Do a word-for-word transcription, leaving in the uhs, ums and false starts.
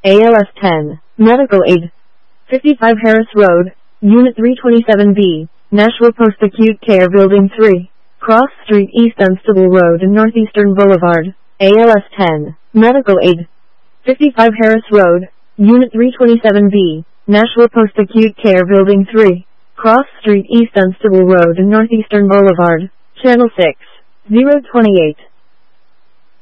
A L S ten, Medical Aid. fifty-five Harris Road, Unit three twenty-seven B, Nashua Post Acute Care Building three, Cross Street East Dunstable Road and Northeastern Boulevard. A L S ten, Medical Aid. fifty-five Harris Road, Unit three twenty-seven B, Nashua Post Acute Care Building three, Cross Street East Dunstable Road and Northeastern Boulevard. Channel six, zero twenty-eight.